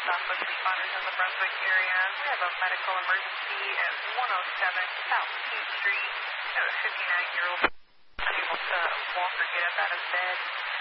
Southwest responders in the Brunswick area. We have a medical emergency at 107 South P Street. A 59-year-old unable to walk or get up out of bed.